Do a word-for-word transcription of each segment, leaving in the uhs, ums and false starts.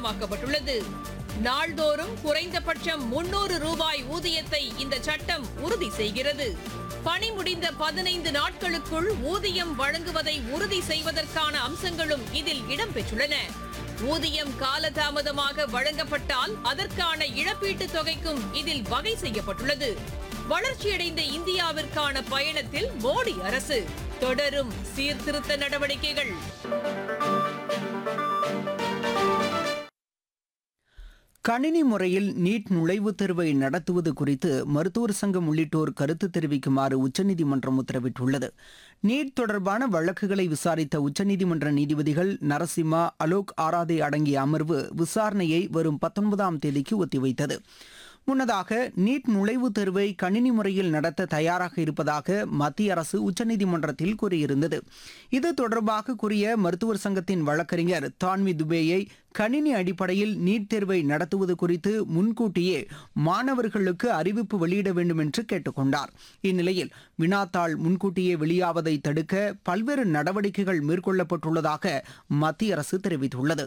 கட்டாயமாக்கப்பட்டுள்ளது. நாள்தோறும் குறைந்தபட்சம் முன்னூறு ரூபாய் ஊதியத்தை இந்த சட்டம் உறுதி செய்கிறது. பணி முடிந்த பதினைந்து நாட்களுக்குள் ஊதியம் வழங்குவதை உறுதி செய்வதற்கான அம்சங்களும் இதில் இடம்பெற்றுள்ளன. ஊதியம் காலதாமதமாக வழங்கப்பட்டால் அதற்கான இழப்பீட்டுத் தொகைக்கும் இதில் வகை செய்யப்பட்டுள்ளது. வளர்ச்சியடைந்த இந்தியாவிற்கான பயணத்தில் மோடி அரசு தொடரும் சீர்திருத்த நடவடிக்கைகள். கணினி முறையில் நீட் நுழைவுத் தேர்வை நடத்துவது குறித்து மருத்துவர் சங்கம் உள்ளிட்டோர் கருத்து தெரிவிக்குமாறு உச்சநீதிமன்றம் உத்தரவிட்டுள்ளது. நீட் தொடர்பான வழக்குகளை விசாரித்த உச்சநீதிமன்ற நீதிபதிகள் நரசிம்மா, அலோக் ஆராதே அடங்கிய அமர்வு விசாரணையை வரும் பத்தொன்பதாம் தேதிக்கு ஒத்திவைத்தது. முன்னதாக நீட் நுழைவுத் தேர்வை கணினி முறையில் நடத்த தயாராக இருப்பதாக மத்திய அரசு உச்சநீதிமன்றத்தில் கூறியிருந்தது. இது தொடர்பாக கூறிய மருத்துவர் சங்கத்தின் வழக்கறிஞர் தான்வி துபேயை கணினி அடிப்படையில் நீட் தேர்வை நடத்துவது குறித்து முன்கூட்டியே மாணவர்களுக்கு அறிவிப்பு வெளியிட வேண்டும் என்று கேட்டுக்கொண்டார். இந்நிலையில் வினாத்தாள் முன்கூட்டியே வெளியாவதை தடுக்க பல்வேறு நடவடிக்கைகள் மேற்கொள்ளப்பட்டுள்ளதாக மத்திய அரசு தெரிவித்துள்ளது.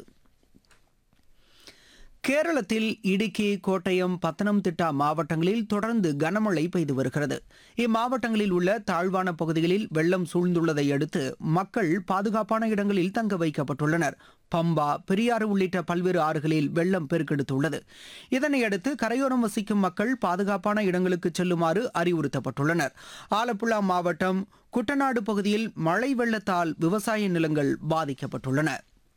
கேரளத்தில் இடுக்கி, கோட்டயம், பத்தனம்திட்டா மாவட்டங்களில் தொடர்ந்து கனமழை பெய்து வருகிறது. இம்மாவட்டங்களில் உள்ள தாழ்வான பகுதிகளில் வெள்ளம் சூழ்ந்துள்ளதை அடுத்து மக்கள் பாதுகாப்பான இடங்களில் தங்க வைக்கப்பட்டுள்ளனர். பம்பா, பெரியாறு உள்ளிட்ட பல்வேறு ஆறுகளில் வெள்ளம் பெருக்கெடுத்துள்ளது. இதனையடுத்து கரையோரம் வசிக்கும் மக்கள் பாதுகாப்பான இடங்களுக்கு செல்லுமாறு அறிவுறுத்தப்பட்டுள்ளனர். ஆலப்புழா மாவட்டம் குட்டநாடு பகுதியில் மழை வெள்ளத்தால் விவசாய நிலங்கள் பாதிக்கப்பட்டுள்ளன.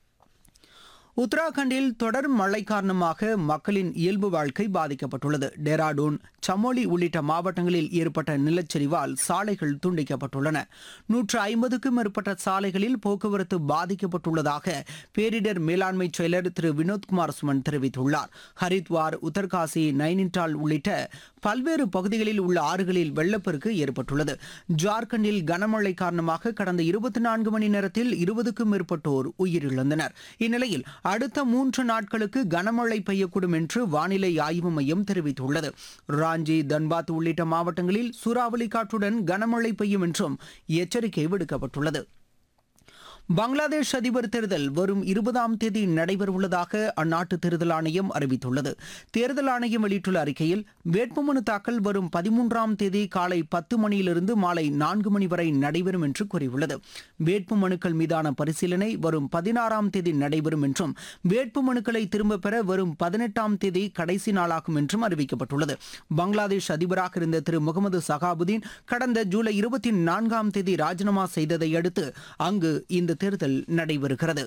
உத்தராகண்டில் தொடர் மழை காரணமாக மக்களின் இயல்பு வாழ்க்கை பாதிக்கப்பட்டுள்ளது. டேராடூன், சமோலி உள்ளிட்ட மாவட்டங்களில் ஏற்பட்ட நிலச்சரிவால் சாலைகள் துண்டிக்கப்பட்டுள்ளன. நூற்று ஐம்பதுக்கும் மேற்பட்ட சாலைகளில் போக்குவரத்து பாதிக்கப்பட்டுள்ளதாக பேரிடர் மேலாண்மை செயலர் திரு வினோத்குமார் சுமன் தெரிவித்துள்ளார். ஹரித்வார், உத்தர்காசி, நைனிடால் உள்ளிட்ட பல்வேறு பகுதிகளில் உள்ள ஆறுகளில் வெள்ளப்பெருக்கு ஏற்பட்டுள்ளது. ஜார்க்கண்டில் கனமழை காரணமாக கடந்த இருபத்தி நான்கு மணி நேரத்தில் இருபதுக்கும் மேற்பட்டோர் உயிரிழந்தனர். இந்நிலையில் அடுத்த மூன்று நாட்களுக்கு கனமழை பெய்யக்கூடும் என்று வானிலை ஆய்வு மையம் தெரிவித்துள்ளது. ராஞ்சி, தன்பாத் உள்ளிட்ட மாவட்டங்களில் சூறாவளி காற்றுடன் கனமழை பெய்யும் என்றும் எச்சரிக்கை விடுக்கப்பட்டுள்ளது. பங்களாதேஷ் அதிபர் தேர்தல் வரும் இருபதாம் தேதி நடைபெறவுள்ளதாக அந்நாட்டு தேர்தல் ஆணையம் அறிவித்துள்ளது. தேர்தல் ஆணையம் வெளியிட்டுள்ள அறிக்கையில் வேட்புமனு தாக்கல் வரும் பதிமூன்றாம் தேதி காலை பத்து மணியிலிருந்து மாலை நான்கு மணி வரை நடைபெறும் என்று கூறியுள்ளது. வேட்புமனுக்கள் மீதான பரிசீலனை வரும் பதினாறாம் தேதி நடைபெறும் என்றும் வேட்புமனுக்களை திரும்பப் பெற வரும் பதினெட்டாம் தேதி கடைசி நாளாகும் என்றும் அறிவிக்கப்பட்டுள்ளது. பங்களாதேஷ் அதிபராக இருந்த திரு முகமது சகாபுதீன் கடந்த ஜூலை இருபத்தி நான்காம் தேதி ராஜினாமா செய்ததை அடுத்து அங்கு இந்த தேர்தல் நடைபெறுகிறது.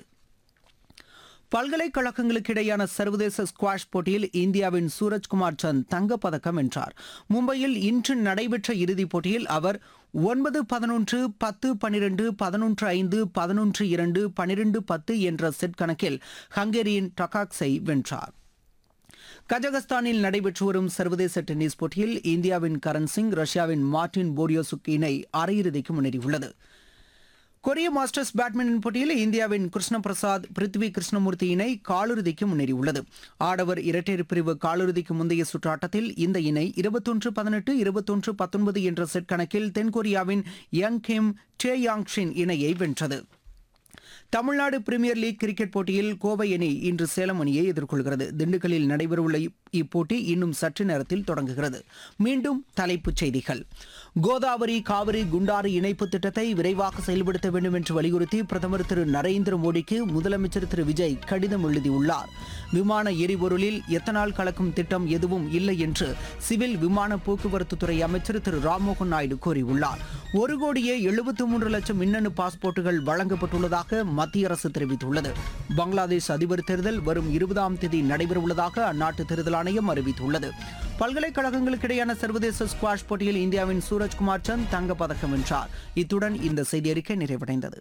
பல்கலைக்கழகங்களுக்கு இடையான சர்வதேச ஸ்குவாஷ் போட்டியில் இந்தியாவின் சூரஜ்குமார் சந்த் தங்கப்பதக்கம் வென்றார். மும்பையில் இன்று நடைபெற்ற இறுதிப் போட்டியில் அவர் ஒன்பது பதினொன்று, பத்து பனிரெண்டு, பதினொன்று ஐந்து, பதினொன்று இரண்டு, பனிரெண்டு பத்து என்ற செட் கணக்கில் ஹங்கேரியின் டகாக்ஸை வென்றார். கஜகஸ்தானில் நடைபெற்று வரும் சர்வதேச டென்னிஸ் போட்டியில் இந்தியாவின் கரண் சிங், ரஷ்யாவின் மார்டின் போரியோசுக் இணை அரையிறுதிக்கு முன்னேறியுள்ளது. கொரிய மாஸ்டர்ஸ் பேட்மிண்டன் போட்டியில் இந்தியாவின் கிருஷ்ண பிரசாத், பிருத்வி கிருஷ்ணமூர்த்தி இணை காலிறுதிக்கு முன்னேறியுள்ளது. ஆடவர் இரட்டையர் பிரிவு காலிறுதிக்கு முந்தைய சுற்று ஆட்டத்தில் இந்த இணை இருபத்தொன்று பதினெட்டு, இருபத்தொன்று பத்தொன்பது என்ற செட் கணக்கில் தென்கொரியாவின் யங் கிம் டே யாங்ஷின் இணையை வென்றது. தமிழ்நாடு பிரீமியர் லீக் கிரிக்கெட் போட்டியில் கோவை அணி இன்று சேலம் அணியை எதிர்கொள்கிறது. திண்டுக்கல்லில் நடைபெறவுள்ள இப்போட்டி இன்னும் சற்று நேரத்தில் தொடங்குகிறது. மீண்டும் தலைப்புச் செய்திகள். கோதாவரி, காவிரி, குண்டாறு இணைப்பு திட்டத்தை விரைவாக செயல்படுத்த வேண்டும் என்று வலியுறுத்தி பிரதமர் திரு நரேந்திர மோடிக்கு முதலமைச்சர் திரு விஜய் கடிதம் எழுதியுள்ளார். விமான எரிபொருளில் எத்தனால் கலக்கும் திட்டம் எதுவும் இல்லை என்று சிவில் விமான போக்குவரத்து துறை அமைச்சர் திரு ராம்மோகன் நாயுடு கூறியுள்ளார். ஒரு கோடியே எழுபத்தி மூன்று லட்சம் மின்னணு பாஸ்போர்ட்டுகள் வழங்கப்பட்டுள்ளதாக மத்திய அரசு தெரிவித்துள்ளது. பங்களாதேஷ் அதிபர் தேர்தல் வரும் இருபதாம் தேதி நடைபெறவுள்ளதாக அந்நாட்டு தேர்தல் ஆணையம் அறிவித்துள்ளது. பல்கலைக்கழகங்களுக்கு இடையான சர்வதேச ஸ்குவாஷ் போட்டியில் இந்தியாவின் சூரஜ்குமார் சந்த் தங்கப்பதக்கம் வென்றார். இத்துடன் இந்த செய்தி அறிக்கை நிறைவடைந்தது.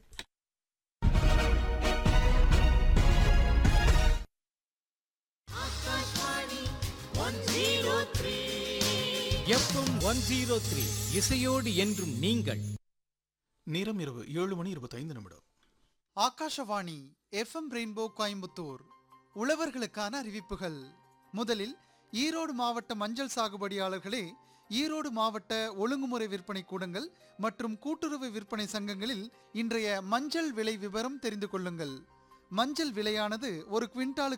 எஃப்எம் ஒன் ஜீரோ த்ரீ இசையோடு என்றும் நீங்கள். நேரம் இரவு ஏழு மணி இருபத்தைந்து நிமிடம். Akashvani FM rainbow Coimbatore. உழவர்களுக்கான அறிவிப்புகள். முதலில் ஈரோடு மாவட்ட மஞ்சள் சாகுபடியாளர்களே, ஈரோடு மாவட்ட ஒழுங்குமுறை விற்பனை கூடங்கள் மற்றும் கூட்டுறவு விற்பனை சங்கங்களில் இன்றைய மஞ்சள் விலை விவரம் தெரிந்து கொள்ளுங்கள். மஞ்சள் விலையானது ஒரு குவிண்டாலுக்கு